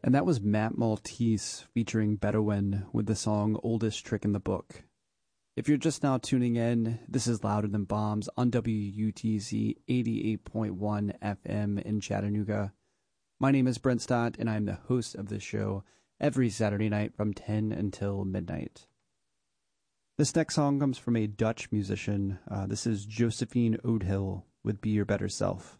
And that was Matt Maltese featuring Bedouin with the song Oldest Trick in the Book. If you're just now tuning in, this is Louder Than Bombs on WUTZ 88.1 FM in Chattanooga. My name is Brent Stott, and I'm the host of this show every Saturday night from 10 until midnight. This next song comes from a Dutch musician. This is Josephine Oudhill with Be Your Better Self.